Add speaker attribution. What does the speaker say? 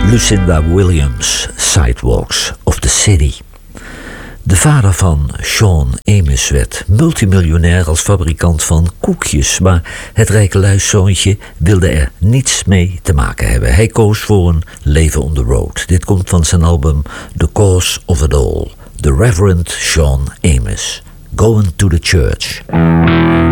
Speaker 1: Lucinda Williams, Sidewalks of the City. De vader van Sean Amos werd multimiljonair als fabrikant van koekjes, maar het rijke luiszoontje wilde er niets mee te maken hebben. Hij koos voor een leven on the road. Dit komt van zijn album The Cause of It All. The Reverend Sean Amos, Going to the Church.